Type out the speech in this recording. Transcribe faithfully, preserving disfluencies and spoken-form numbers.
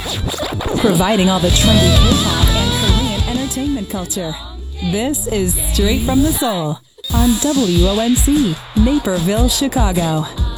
Providing all the trendy K-pop and Korean entertainment culture. This is Straight from the Soul on W O M C, Naperville, Chicago.